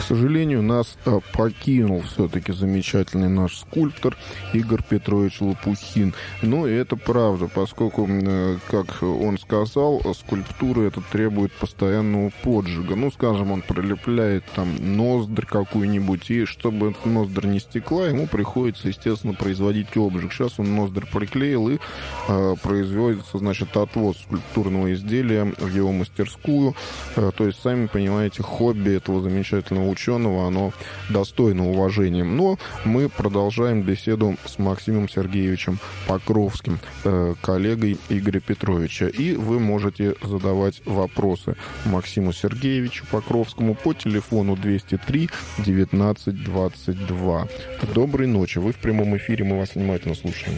сожалению, нас покинул все-таки замечательный наш скульптор Игорь Петрович Лопухин. Ну, и это правда, поскольку, как он сказал, скульптура это требует постоянного поджига. Ну, скажем, он прилепляет там ноздрь какую-нибудь, и чтобы эта ноздрь не стекла, ему приходится, естественно, производить обжиг. Сейчас он ноздрь приклеил, и производится, значит, отвоз скульптурного изделия в его мастерскую. То есть, сами понимаете, хобби этого замечательного ученого, оно достойно уважения. Но мы продолжаем беседу с Максимом Сергеевичем Покровским, коллегой Игоря Петровича. И вы можете задавать вопросы Максиму Сергеевичу Покровскому по телефону 203 19 22. Доброй ночи. Вы в прямом эфире, мы вас внимательно слушаем.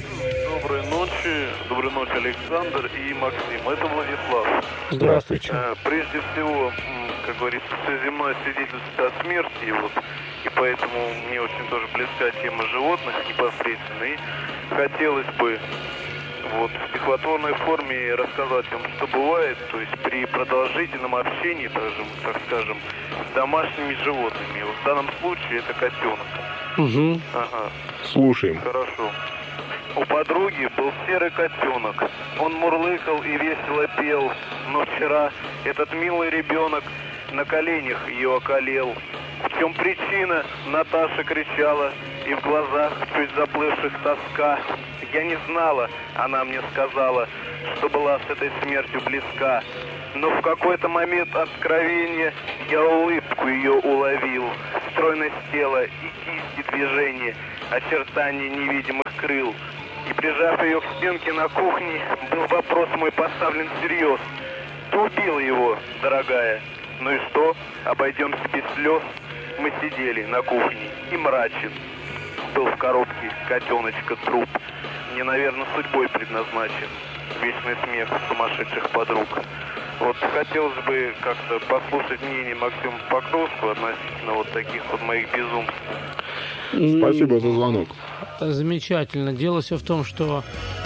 Доброй ночи, Александр и Максим. Это Владислав. Здравствуйте. Прежде всего, как говорится, все земное свидетельствует о смерти, и поэтому мне очень тоже близка тема животных непосредственно. И хотелось бы в стихотворной форме рассказать вам, что бывает, то есть при продолжительном общении, так скажем, с домашними животными. В данном случае это котенок. Угу. Ага. Слушаем. Хорошо. У подруги был серый котенок. Он мурлыкал и весело пел. Но вчера этот милый ребенок на коленях ее околел. В чем причина? Наташа кричала, и в глазах чуть заплывших тоска. Я не знала, она мне сказала, что была с этой смертью близка. Но в какой-то момент откровения я улыбку ее уловил. Стройность тела и кисти движения, очертания невидимых крыл. И прижав ее к стенке на кухне, был вопрос мой поставлен всерьез. Ты убила его, дорогая. Ну и что? Обойдемся без слез. Мы сидели на кухне, и мрачен был в коробке котеночка труп. Мне, наверное, судьбой предназначен вечный смех сумасшедших подруг. Хотелось бы как-то послушать мнение Максима Покровского относительно таких моих безумств. Спасибо за звонок. Замечательно. Дело все в том, что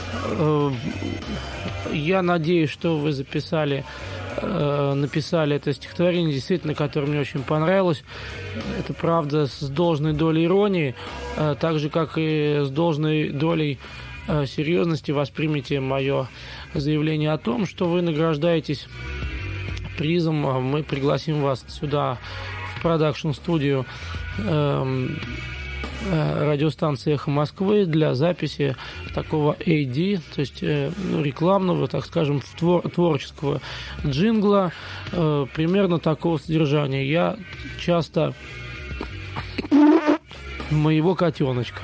я надеюсь, что вы написали это стихотворение, действительно, которое мне очень понравилось. Это правда с должной долей иронии, так же, как и с должной долей серьезности воспримите мое заявление о том, что вы награждаетесь призом. Мы пригласим вас сюда, в продакшн-студию радиостанции «Эхо Москвы» для записи такого AD, то есть рекламного, так скажем, творческого джингла, примерно такого содержания. Я часто моего котеночка.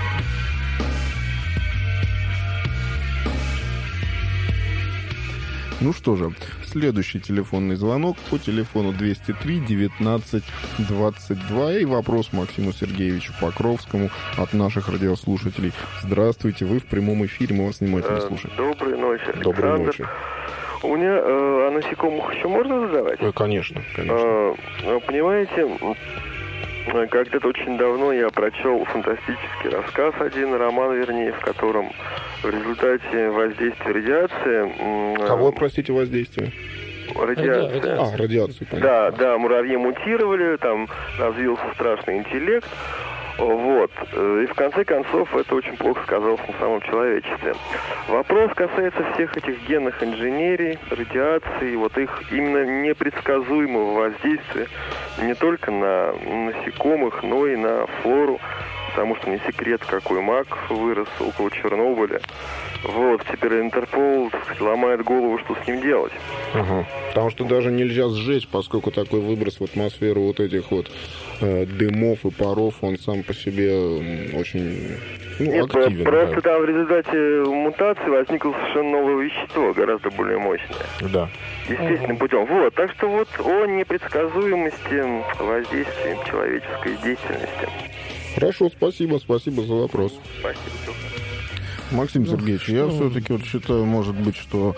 Ну что же, следующий телефонный звонок по телефону 203 19 22 и вопрос Максиму Сергеевичу Покровскому от наших радиослушателей. Здравствуйте, вы в прямом эфире, мы вас внимательно слушаем. Доброй ночи, Александр. Доброй ночи. У меня о насекомых еще можно задавать? Конечно. Понимаете, когда-то очень давно я прочел фантастический рассказ, роман, в котором в результате воздействия радиации... Кого, простите, воздействие? Радиация. Радиация, понятно. Да, муравьи мутировали, там развился страшный интеллект. И в конце концов это очень плохо сказалось на самом человечестве. Вопрос касается всех этих генных инженерий, радиации, их именно непредсказуемого воздействия не только на насекомых, но и на флору. Потому что не секрет, какой мак вырос около Чернобыля. Теперь Интерпол, ломает голову, что с ним делать. Потому что даже нельзя сжечь, поскольку такой выброс в атмосферу этих дымов и паров, он сам по себе очень активен. Просто там в результате мутации возникло совершенно новое вещество, гораздо более мощное. Да. Естественным путем. Так что о непредсказуемости воздействия человеческой деятельности. Хорошо, спасибо за вопрос. Спасибо. Максим Сергеевич, я все-таки вот считаю, может быть, что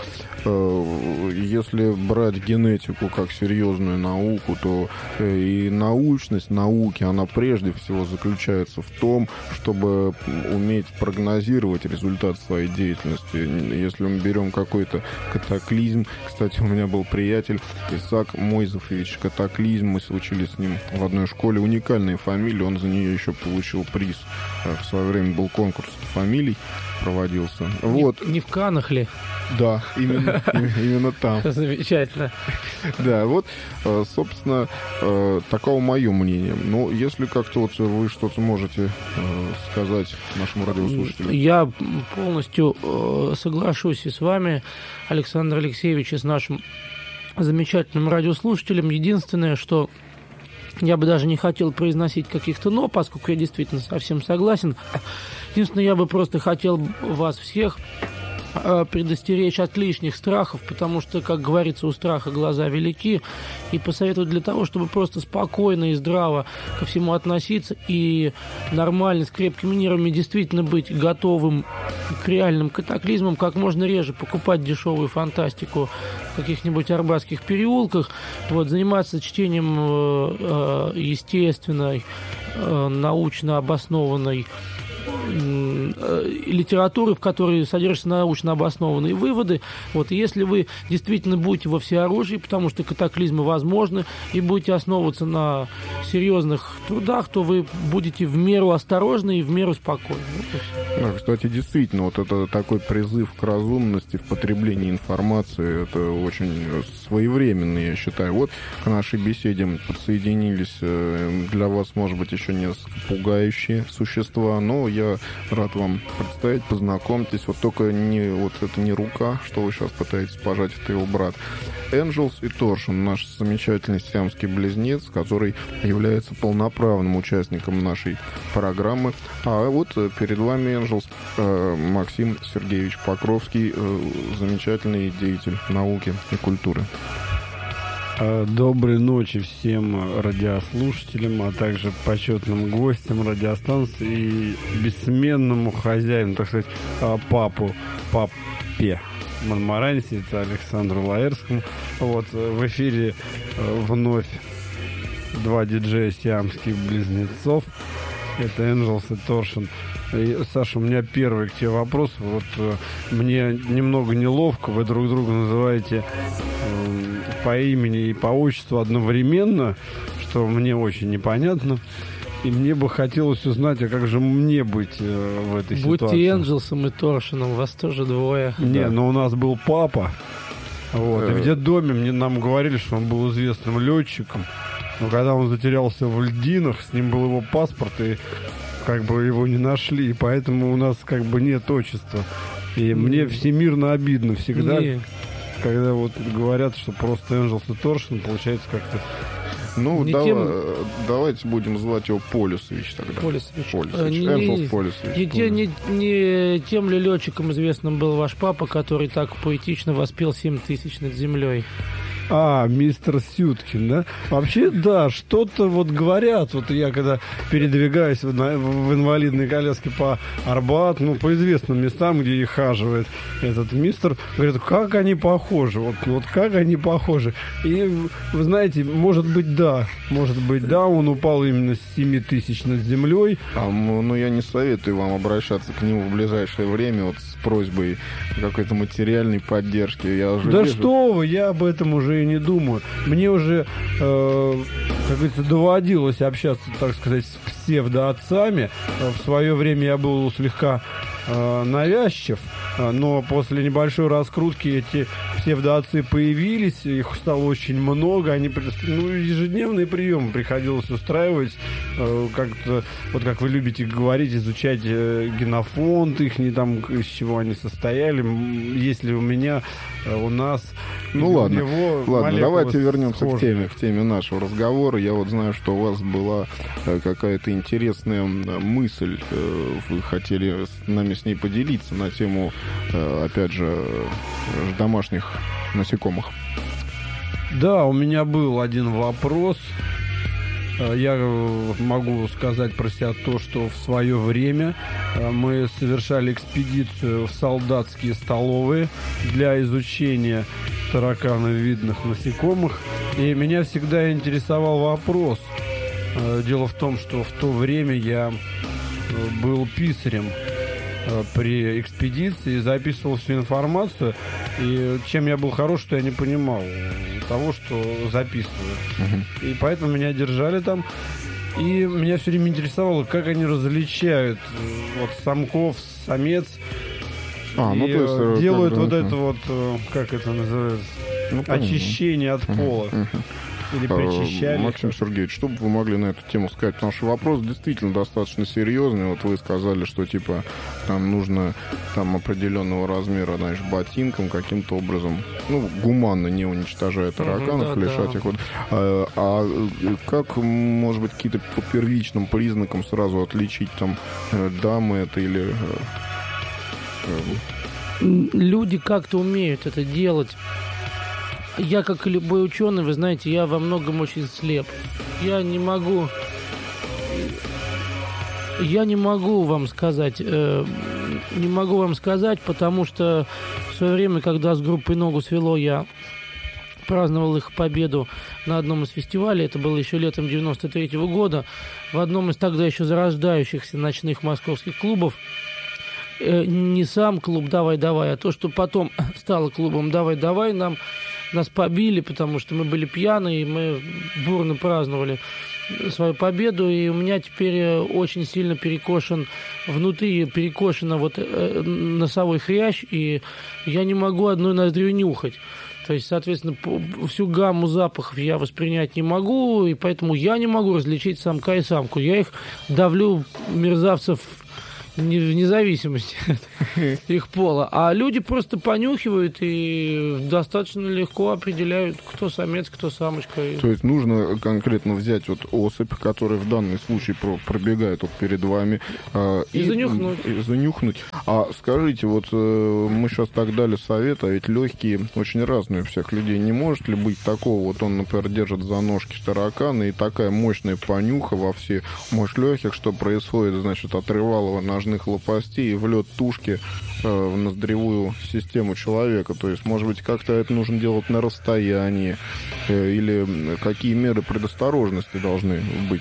если брать генетику как серьезную науку, то и научность науки, она прежде всего заключается в том, чтобы уметь прогнозировать результат своей деятельности. Если мы берем какой-то катаклизм, кстати, у меня был приятель Исаак Мойзефович Катаклизм, мы учились с ним в одной школе, уникальная фамилия, он за нее еще получил приз. В свое время был конкурс фамилий, проводился. Не в Каннах ли? Да, именно там. Замечательно. Да, вот, собственно, таково мое мнение. Но если как-то вот вы что-то можете сказать нашему радиослушателю. Я полностью соглашусь и с вами, Александр Алексеевич, и с нашим замечательным радиослушателем. Единственное, что я бы даже не хотел произносить каких-то «но», поскольку я действительно совсем согласен. Единственное, я бы просто хотел вас всех предостеречь от лишних страхов, потому что, как говорится, у страха глаза велики, и посоветовать для того, чтобы просто спокойно и здраво ко всему относиться и нормально, с крепкими нервами действительно быть готовым к реальным катаклизмам, как можно реже покупать дешевую фантастику в каких-нибудь арбатских переулках, вот, заниматься чтением естественной, научно обоснованной литературы, в которой содержатся научно обоснованные выводы. Вот, и если вы действительно будете во всеоружии, потому что катаклизмы возможны, и будете основываться на серьезных трудах, то вы будете в меру осторожны и в меру спокойны. Да, кстати, действительно, вот это такой призыв к разумности в потреблении информации, это очень своевременно, я считаю. Вот к нашей беседе подсоединились для вас, может быть, еще несколько пугающие существа, но я рад вам представить, познакомьтесь. Вот только это не рука, что вы сейчас пытаетесь пожать, это его брат. Angels и Торшин, наш замечательный сиамский близнец, который является полноправным участником нашей программы. А вот перед вами Angels Максим Сергеевич Покровский, замечательный деятель науки и культуры. Доброй ночи всем радиослушателям, а также почетным гостям радиостанции и бессменному хозяину, так сказать, папе Монмаранси, это Александру Лаэрскому. Вот, в эфире вновь два диджея сиамских близнецов. Это Angels и Торшин. И, Саша, у меня первый к тебе вопрос. Вот мне немного неловко, вы друг друга называете по имени и по отчеству одновременно, что мне очень непонятно. И мне бы хотелось узнать, а как же мне быть в этой ситуации? Будьте Энджелсом и Торшином, вас тоже двое. Не, да. Но у нас был папа. Вот, и в детдоме нам говорили, что он был известным летчиком. Но когда он затерялся в льдинах, с ним был его паспорт, и как бы его не нашли. И поэтому у нас как бы нет отчества. И мне всемирно обидно всегда, когда вот говорят, что просто Angels и Торшин, получается как-то... Ну, давайте будем звать его Полюсович тогда. Полюсович. Angels Полюсович. Не тем ли летчиком известным был ваш папа, который так поэтично воспел 7000 над землей? Мистер Сюткин, да? Вообще, да, что-то вот говорят. Вот я когда передвигаюсь в инвалидной коляске по Арбату, по известным местам, где и хаживает этот мистер, говорят, как они похожи, вот как они похожи. И, вы знаете, может быть, да, он упал именно с 7000 над землей. Я не советую вам обращаться к нему в ближайшее время вот с просьбой какой-то материальной поддержки. Что вы, я об этом уже и не думаю. Мне уже, как говорится, доводилось общаться, так сказать, с псевдоотцами. В свое время я был слегка навязчив, но после небольшой раскрутки эти псевдоотцы появились, их стало очень много, они ежедневные приемы приходилось устраивать, как-то, вот как вы любите говорить, изучать генофонд их, из чего они состояли, есть ли у нас... Ладно, давайте вернемся к теме нашего разговора. Я вот знаю, что у вас была какая-то интересная мысль, вы хотели с нами с ней поделиться на тему, опять же, домашних насекомых. Да, у меня был один вопрос. Я могу сказать про себя то, что в свое время мы совершали экспедицию в солдатские столовые для изучения таракановидных насекомых. И меня всегда интересовал вопрос. Дело в том, что в то время я был писарем при экспедиции, записывал всю информацию, и чем я был хорош, что я не понимал того, что записываю. И поэтому меня держали там, и меня все время интересовало, как они различают вот самков, самец, и делают вот это вот, как это называется, очищение от пола. Или причищали. Максим Сергеевич, что бы вы могли на эту тему сказать? Потому что вопрос действительно достаточно серьезный. Вот вы сказали, что типа там нужно там определенного размера, знаешь, ботинком каким-то образом, ну, гуманно, не уничтожая тараканов, лишать их. Вот. Как, может быть, какие-то по первичным признакам сразу отличить там дамы это или... Люди как-то умеют это делать. Я, как и любой ученый, вы знаете, я во многом очень слеп. Я не могу вам сказать, потому что в свое время, когда с группой «Ногу свело», я праздновал их победу на одном из фестивалей, это было еще летом 93-го года, в одном из тогда еще зарождающихся ночных московских клубов. Не сам клуб «Давай-давай», а то, что потом стало клубом «Давай-давай», нас побили, потому что мы были пьяны, и мы бурно праздновали свою победу, и у меня теперь очень сильно перекошена вот носовой хрящ, и я не могу одной ноздрю нюхать. То есть, соответственно, всю гамму запахов я воспринять не могу, и поэтому я не могу различить самка и самку. Я их давлю, мерзавцев, вне зависимости от их пола. А люди просто понюхивают и достаточно легко определяют, кто самец, кто самочка. То есть нужно конкретно взять вот особь, которая в данном случае пробегает вот перед вами. И занюхнуть. А скажите, вот мы сейчас так дали совет, а ведь легкие очень разные у всех людей. Не может ли быть такого, вот он, например, держит за ножки таракана, и такая мощная понюха во все мощь легких, что происходит, значит, отрывалово ножных лопастей и влет тушки в ноздревую систему человека. То есть, может быть, как-то это нужно делать на расстоянии, или какие меры предосторожности должны быть?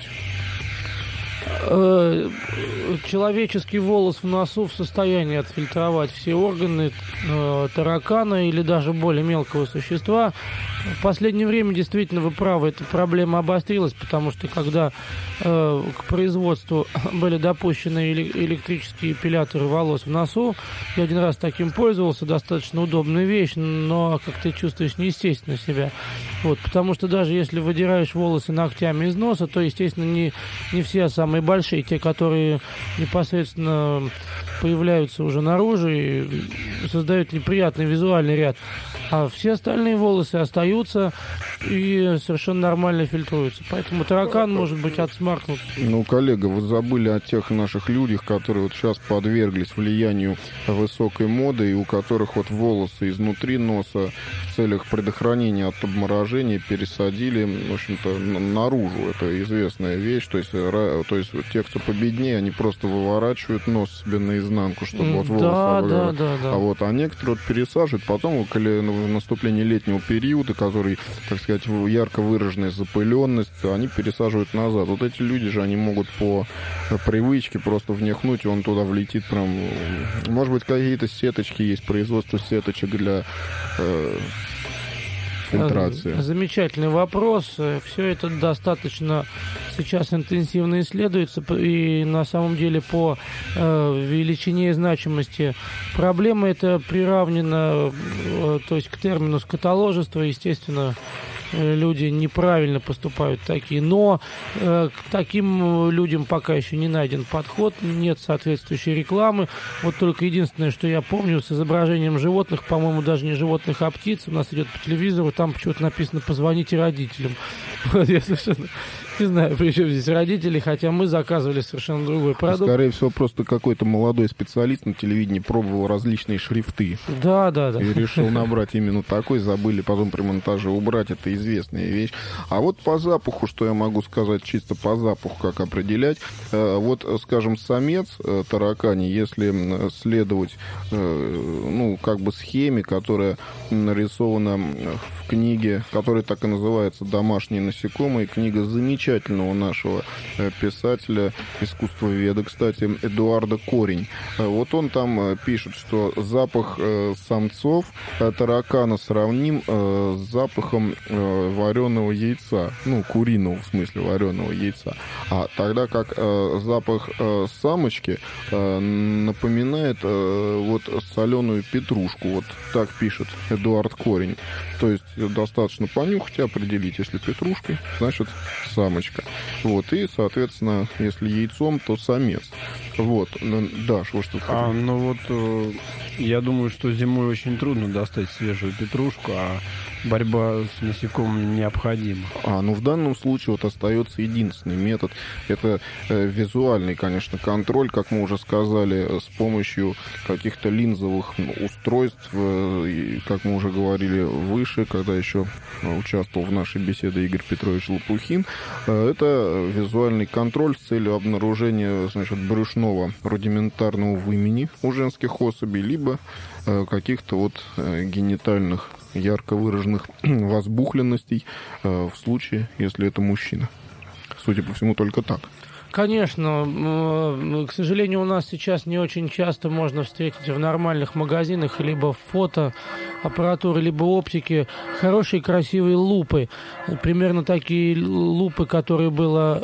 Человеческий волос в носу в состоянии отфильтровать все органы таракана или даже более мелкого существа. В последнее время, действительно, вы правы, эта проблема обострилась, потому что когда к производству были допущены электрические эпиляторы волос в носу, я один раз таким пользовался, достаточно удобная вещь, но как ты чувствуешь неестественно себя. Вот, потому что даже если выдираешь волосы ногтями из носа, то, естественно, не все самые большие, те, которые непосредственно появляются уже наружу и создают неприятный визуальный ряд. А все остальные волосы остаются и совершенно нормально фильтруются. Поэтому таракан может быть отсмаркнут. Ну, коллега, вы забыли о тех наших людях, которые вот сейчас подверглись влиянию высокой моды, и у которых вот волосы изнутри носа в целях предохранения от обморожения пересадили, в общем-то, наружу. Это известная вещь. То есть те, кто победнее, они просто выворачивают нос себе наизнанку, чтобы вот волосы... Да. А некоторые вот пересаживают, потом, в наступлении летнего периода, который, так сказать, ярко выраженная запыленность, они пересаживают назад. Вот эти люди же, они могут по привычке просто внехнуть, и он туда влетит прям... Может быть, какие-то сеточки есть, производство сеточек для фильтрации. Замечательный вопрос. Все это достаточно сейчас интенсивно исследуется, и на самом деле по величине и значимости проблемы это приравнено, то есть к термину скотоложества, естественно, люди неправильно поступают такие. Но к таким людям пока еще не найден подход, нет соответствующей рекламы. Вот только единственное, что я помню, с изображением животных, по-моему, даже не животных, а птиц, у нас идет по телевизору, там почему-то написано «позвоните родителям». Вот я совершенно Не знаю, при чем здесь родители, хотя мы заказывали совершенно другой продукт. Скорее всего, просто какой-то молодой специалист на телевидении пробовал различные шрифты. Да. И решил набрать именно такой, забыли потом при монтаже убрать, это известная вещь. А вот по запаху, что я могу сказать, чисто по запаху, как определять. Вот, скажем, самец таракани, если следовать, схеме, которая нарисована в книге, которая так и называется «Домашние насекомые», книга замечательного нашего писателя, искусствоведа, кстати, Эдуарда Корень. Вот он там пишет, что запах самцов таракана сравним с запахом вареного яйца, куриного, в смысле, вареного яйца. А тогда как запах самочки напоминает соленую петрушку. Вот так пишет Эдуард Корень. То есть достаточно понюхать и определить, если петрушкой, значит самочка. Вот, и, соответственно, если яйцом, то самец. Вот. Даш, вот что хотел. Я думаю, что зимой очень трудно достать свежую петрушку, а борьба с насекомыми необходима. В данном случае остается единственный метод. Это визуальный, конечно, контроль, как мы уже сказали, с помощью каких-то линзовых устройств, и, как мы уже говорили выше, когда еще участвовал в нашей беседе Игорь Петрович Лопухин. Это визуальный контроль с целью обнаружения, брюшного рудиментарного вымени у женских особей, либо каких-то генитальных ярко выраженных возбухленностей в случае, если это мужчина. Судя по всему, только так. Конечно, к сожалению, у нас сейчас не очень часто можно встретить в нормальных магазинах либо фотоаппаратуры, либо оптики хорошие красивые лупы. Примерно такие лупы, которые была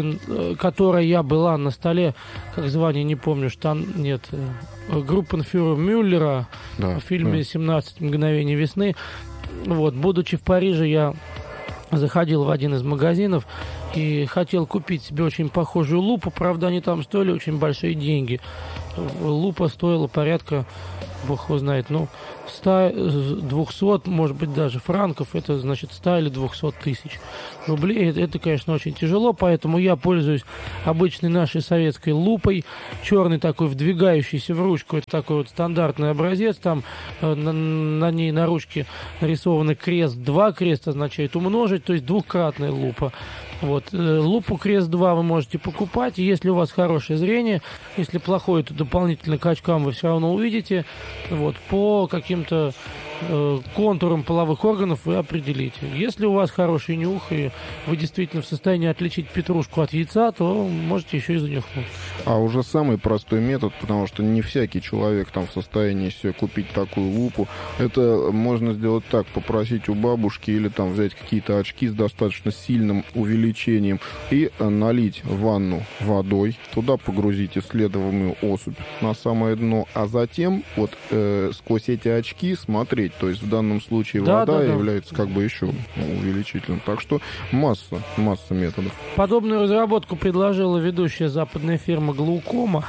на столе, как звание, не помню, Группенфюрер Мюллера в фильме «17 мгновений весны». Будучи в Париже, я заходил в один из магазинов и хотел купить себе очень похожую лупу. Правда, они там стоили очень большие деньги. Лупа стоила порядка, бог его знает, 100-200, может быть, даже франков. Это значит 100 или 200 тысяч рублей. Это, конечно, очень тяжело, поэтому я пользуюсь обычной нашей советской лупой. Черный такой, вдвигающийся в ручку. Это такой стандартный образец. Там на ней на ручке нарисован крест. 2 крест означает умножить, то есть двукратная лупа. Лупу крест 2 вы можете покупать. И если у вас хорошее зрение, если плохое, то дополнительно к очкам вы все равно увидите. По каким-то контурам половых органов вы определите. Если у вас хороший нюх, и вы действительно в состоянии отличить петрушку от яйца, то можете еще и занюхнуть. А уже самый простой метод, потому что не всякий человек в состоянии себе купить такую лупу, это можно сделать так: попросить у бабушки или взять какие-то очки с достаточно сильным увеличением и налить ванну водой, туда погрузить исследуемую особь на самое дно, а затем сквозь эти очки смотреть. То есть в данном случае вода является еще увеличителем. Так что масса методов. Подобную разработку предложила ведущая западная фирма Glaucoma.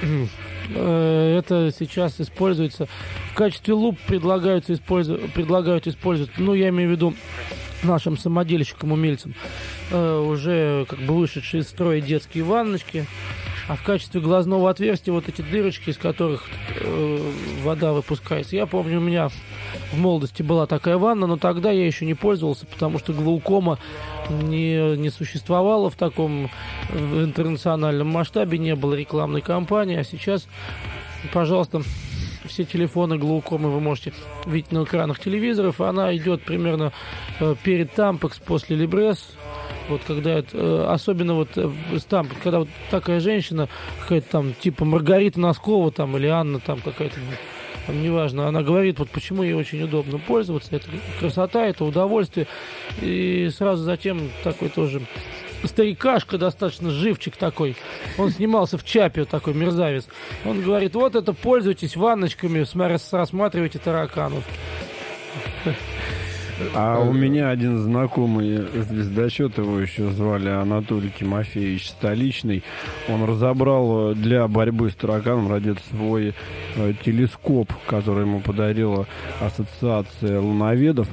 Это сейчас используется в качестве луп, предлагают использовать, я имею в виду нашим самодельщикам-умельцам, уже вышедшие из строя детские ванночки. А в качестве глазного отверстия эти дырочки, из которых вода выпускается. Я помню, у меня в молодости была такая ванна, но тогда я еще не пользовался, потому что глаукома не существовало в таком интернациональном масштабе, не было рекламной кампании. А сейчас, пожалуйста, все телефоны глаукомы вы можете видеть на экранах телевизоров. Она идет примерно перед Тампекс, после Либрес. Когда особенно Тампекс, когда такая женщина, какая-то типа Маргарита Носкова или Анна какая-то, неважно, она говорит, почему ей очень удобно пользоваться. Это красота, это удовольствие. И сразу затем такой тоже старикашка, достаточно живчик такой. Он снимался в Чапе, такой мерзавец. Он говорит: это пользуйтесь ванночками, рассматривайте тараканов. А у меня один знакомый звездочет, его еще звали Анатолий Тимофеевич Столичный. Он разобрал для борьбы с тараканом ради свой телескоп, который ему подарила Ассоциация луноведов.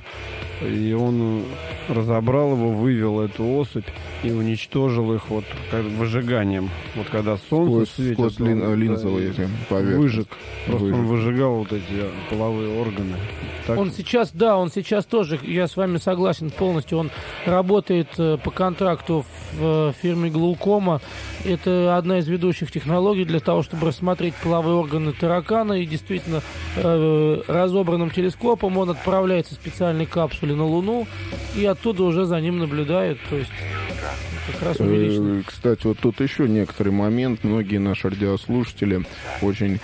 И он разобрал его, вывел эту особь и уничтожил их вот как выжиганием. Вот когда солнце светит, сквозь линзовые поверхности. Выжег. Просто он выжигал вот эти половые органы. Так. Он сейчас тоже, я с вами согласен полностью, он работает по контракту в фирме Глаукома. Это одна из ведущих технологий для того, чтобы рассмотреть половые органы таракана. И действительно, разобранным телескопом он отправляется в специальной капсуле на Луну и оттуда уже за ним наблюдает. То есть как раз увеличено. Кстати, вот тут еще некоторый момент. Многие наши радиослушатели очень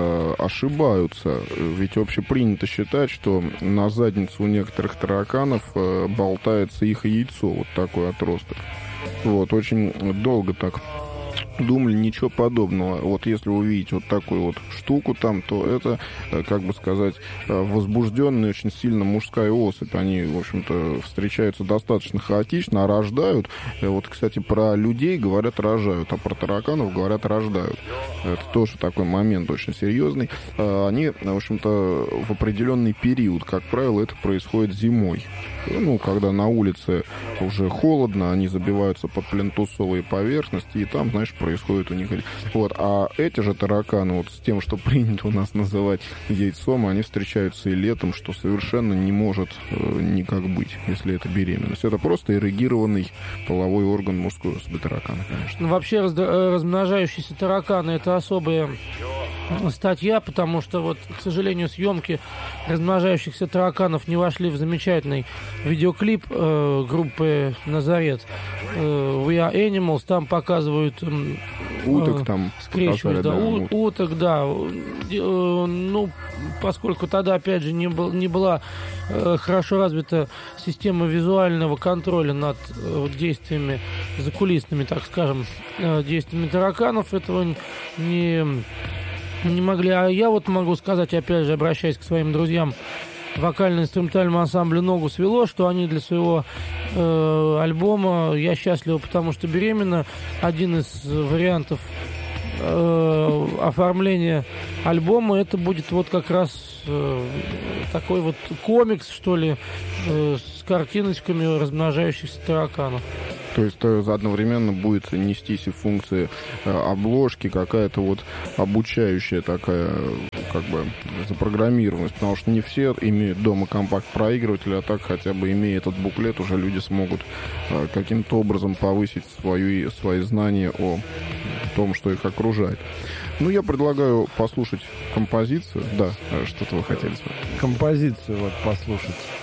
ошибаются. Ведь общепринято считать, что на заднице у некоторых тараканов болтается их яйцо. Вот такой отросток. Вот, очень долго так думали, ничего подобного. Вот если увидеть вот такую вот штуку там, то это, как бы сказать, возбужденная очень сильно мужская особь. Они, в общем-то, встречаются достаточно хаотично, а рождают. Вот, кстати, про людей говорят рожают, а про тараканов говорят рождают. Это тоже такой момент очень серьезный. Они, в общем-то, в определенный период, как правило, это происходит зимой. Ну, когда на улице уже холодно, они забиваются под плинтусовые поверхности, и там, знаешь, происходит у них... Вот. А эти же тараканы, вот с тем, что принято у нас называть яйцом, они встречаются и летом, что совершенно не может никак быть, если это беременность. Это просто эрегированный половой орган мужской особи таракана, конечно. Ну, вообще размножающиеся тараканы — это особая статья, потому что, вот, к сожалению, съемки размножающихся тараканов не вошли в замечательный видеоклип группы «Назарет» «We Are Animals». Там показывают уток там скрещивают, да, уток, да. Ну, поскольку тогда, опять же, не была хорошо развита система визуального контроля над действиями закулисными, так скажем, действиями тараканов, этого не могли. А я вот могу сказать, опять же, обращаясь к своим друзьям, вокально-инструментальному ансамблю «Ногу свело», что они для своего альбома «Я счастлива, потому что беременна», один из вариантов оформления альбома, это будет вот как раз такой вот комикс, что ли, с картиночками размножающихся тараканов. То есть одновременно будет нестись и функции обложки, какая-то вот обучающая такая, как бы, запрограммированность, потому что не все имеют дома компакт-проигрыватель, а так хотя бы имея этот буклет, уже люди смогут каким-то образом повысить свои знания о том, что их окружает. Ну, я предлагаю послушать композицию. Да, что-то вы хотели сказать. Композицию вот послушать.